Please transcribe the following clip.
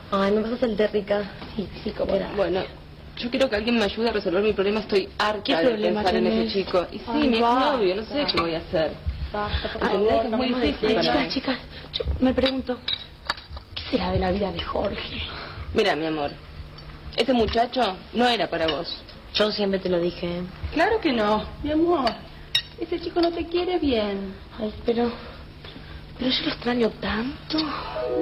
Ay, ¿me pasas el té, Rica? Sí, cómo no. Bueno, yo quiero que alguien me ayude a resolver mi problema. Estoy harta de pensar en ese chico. Y sí, Ay, mi va. novio, no sé qué voy a hacer. Basta, por ¿Entendés? favor, Es muy vamos a difícil decir. para mí. Chicas, yo me pregunto, ¿qué será de la vida de Jorge? Mira, mi amor, ese muchacho no era para vos. Yo siempre te lo dije. Claro que no, mi amor. Ese chico no te quiere bien. Ay, pero yo lo extraño tanto.